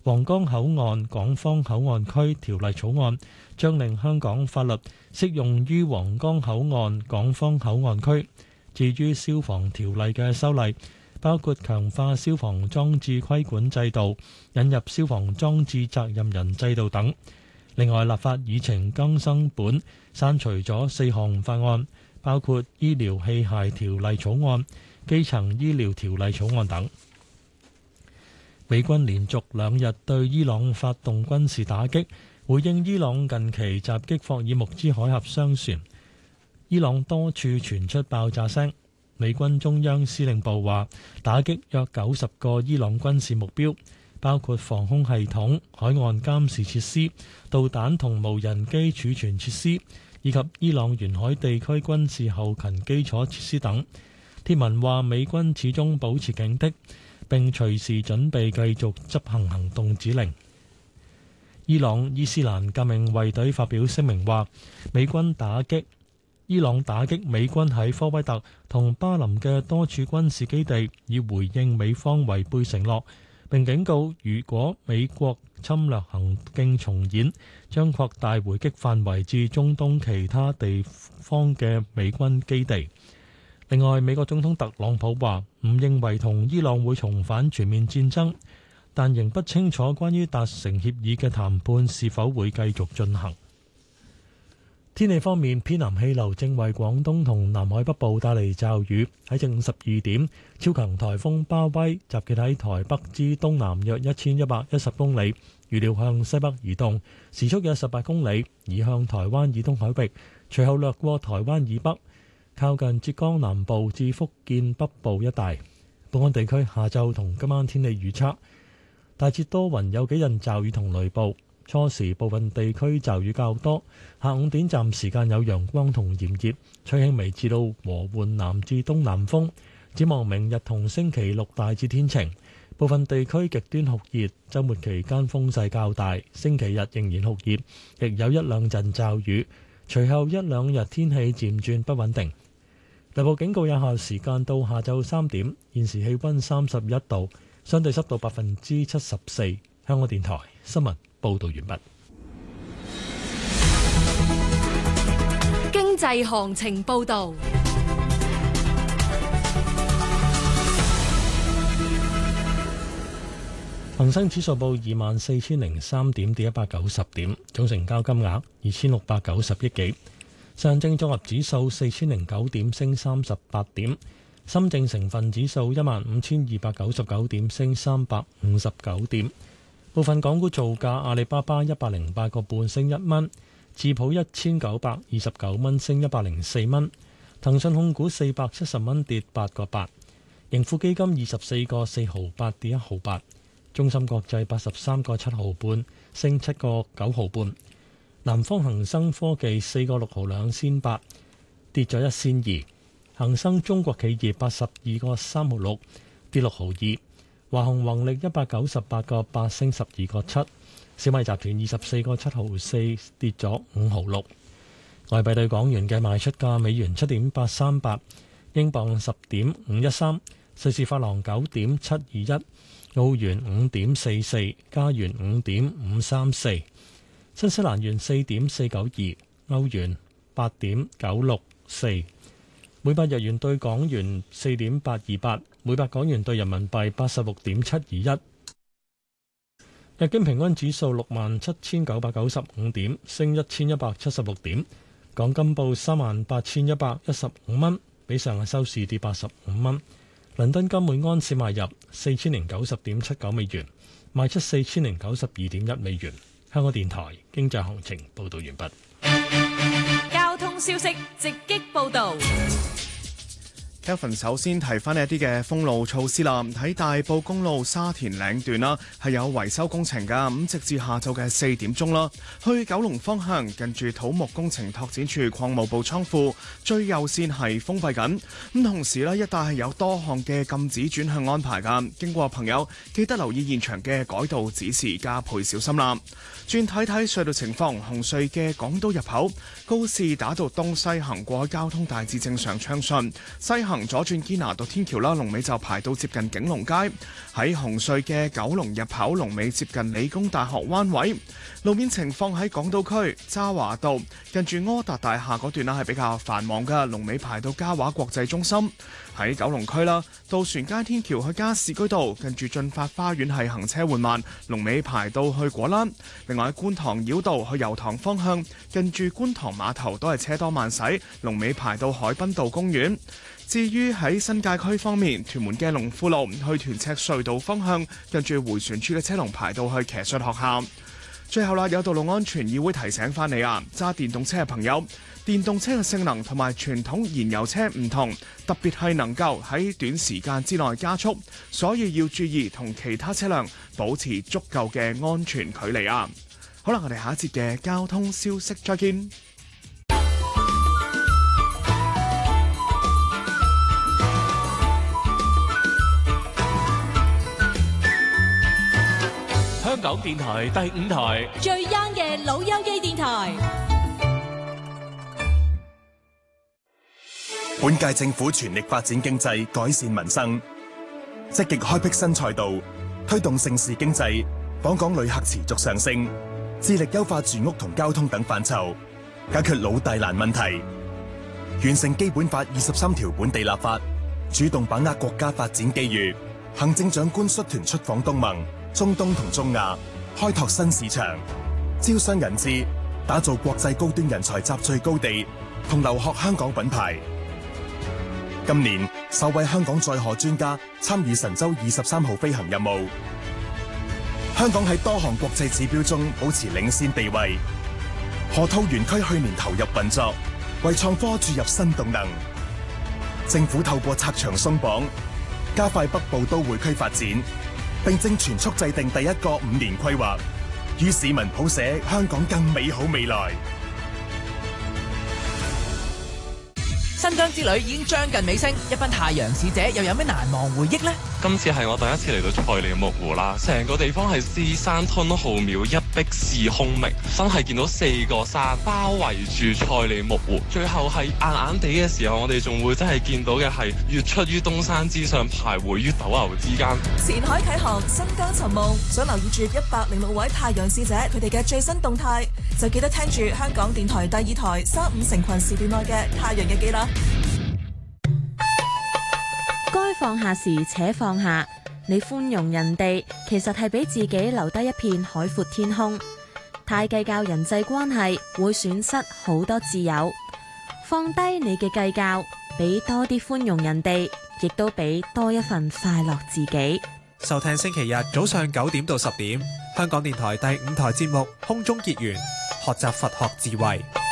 皇崗口岸港方口岸區條例草案將令香港法律適用於皇崗口岸港方口岸區。至於消防條例嘅修例，包括強化消防裝置規管制度、引入消防裝置責任人制度等。另外，立法議程更新本刪除咗4項法案，包括醫療器械條例草案、基層醫療條例草案等。美軍連續2日對伊朗發動軍事打擊，回應伊朗近期襲擊霍爾木茲海峽商船。伊朗多處傳出爆炸聲。美軍中央司令部話，打擊約90個伊朗軍事目標，包括防空系統、海岸監視設施、導彈同無人機儲存設施，以及伊朗沿海地區軍事後勤基礎設施等。貼文話，美軍始終保持警惕，並隨時準備繼續執行行動指令。伊朗伊斯蘭革命衛隊發表聲明話，伊朗打擊美軍喺科威特同巴林嘅多處軍事基地，以回應美方違背承諾，並警告如果美國侵略行徑重演，將擴大回擊範圍至中東其他地方嘅美軍基地。另外，美國總統特朗普話唔認為同伊朗會重返全面戰爭，但仍不清楚關於達成協議嘅談判是否會繼續進行。天氣方面，偏南氣流正為廣東同南海北部帶嚟驟雨。喺正午12點，超強颱風巴威集結喺台北之東南約1110公里，預料向西北移動，時速約18公里，移向台灣以東海域，隨後掠過台灣以北，靠近浙江南部至福建北部一帶。本港地區下晝同今晚天氣預測，大致多雲，有幾陣驟雨同雷暴。初時部分地區驟雨較多，下午短暫時間有陽光同炎熱，吹輕微至到和緩南至東南風。展望明日同星期六大致天晴，部分地區極端酷熱，週末期間風勢較大，星期日仍然酷熱，亦有一兩陣驟雨。隨後一兩日天氣漸轉不穩定。雷暴警告有效時間到下晝3點。現時氣溫31度，相對濕度74%。香港電台新聞報道完畢。 經濟行情報道。 恒生指數報24,003點，跌190點，總成交金額2690億幾。上證綜合指數4009點，升38點。深證成分指數15,299點，升359點。部分港股造價：阿里巴巴108個半升1蚊，智普1929蚊升104蚊，騰訊控股470蚊跌8個8，盈富基金24個4毫8跌1毫8，中芯國際83個7毫半升7個9毫半，南方恒生科技4個6毫2仙8跌咗1仙2，恒生中國企業82個3毫6跌6毫2。華虹宏力198個8升12個7，小米集團24個7毫4跌咗5毫6。外幣對港元嘅賣出價：美元7.838，英鎊10.513，瑞士法郎9.721，澳元5.44，加元5.534，新西蘭元4.492，歐元8.964。每百日元對港元4.828，每百港元對人民幣86.721。日經平均指數67,995點，升1,176點。港金報38,115蚊，比上日收市跌85蚊。倫敦金每安士買入4,090.79美元，賣出4,092.1美元。香港電台經濟行情報道完畢。 交通消息直擊報道。 Kevin 首先提翻一啲嘅封路措施啦，喺大埔公路沙田嶺段啦，係有維修工程噶，咁直至下晝嘅4點鐘啦。去九龍方向近住土木工程拓展處礦務部倉庫最右線係封閉緊，咁同時呢，一帶係有多項嘅禁止轉向安排噶，經過朋友記得留意現場嘅改道指示，加倍小心啦。轉睇睇隧道情況，紅隧嘅港島入口告士打道東西行過交通大致正常暢順，西行行左轉堅拿道天橋啦，龍尾就排到接近景隆街。喺紅隧嘅九龍入口，龍尾接近理工大學灣位。路面情況喺港島區渣華道近住柯達大廈嗰段啦，係比較繁忙嘅，龍尾排到嘉華國際中心。喺九龍區啦，渡船街天橋去加士居道近住進發花園係行車緩慢，龍尾排到去果欄。另外喺觀塘繞道去油塘方向近住觀塘碼頭都係車多慢駛，龍尾排到海濱道公園。至於喺新界區方面，屯門嘅龍富路去屯赤隧道方向近住迴旋處嘅車龍排到去騎術學校。最後啦，有道路安全議會提醒翻你啊，揸電動車嘅朋友，電動車嘅性能同埋傳統燃油車唔同，特別係能夠喺短時間之內加速，所以要注意同其他車輛保持足夠嘅安全距離啊！好啦，我哋下一節嘅交通消息再見。 香港電台第5台最 young 嘅老友記電台。 本屆政府全力發展經濟，改善民生，積極開闢新賽道，推動盛事經濟，訪港旅客持續上升，致力優化住屋同交通等範疇，解決老大難問題，完成基本法23條本地立法，主動把握國家發展機遇。行政長官率團出訪東盟、中東同中亞，開拓新市場，招商引資，打造國際高端人才集聚高地，同留學香港品牌。今年首位香港載荷專家參與神舟23號飛行任務，香港喺多項國際指標中保持領先地位。河套園區去年投入運作，為創科注入新動能。政府透過拆牆鬆綁，加快北部都會區發展，並正全速制定第一個5年規劃，與市民譜寫香港更美好未來。 新疆之旅已經將近尾聲，一班太陽使者又有咩難忘回憶呢？ 今次係我第一次嚟到菜里木湖啦，成個地方係尸山吞浩渺，一壁是空明，真係見到4個山包圍住菜里木湖。最後係硬硬地嘅時候，我哋仲會真係見到嘅係月出於東山之上，徘徊於斗牛之間。 前海啟航，新疆尋夢，想留意住106位太陽使者佢哋嘅最新動態，就記得聽住香港電台第2台3、5成群時段內嘅太陽日記啦。 該放下時且放下，你寬容人哋，其實係俾自己留低一片海闊天空。太計較人際關係，會損失好多自由。放低你嘅計較，俾多啲寬容人哋，亦都俾多一份快樂自己。 收聽星期日早上9點到10點，香港電台第5台節目《空中結緣》，學習佛學智慧。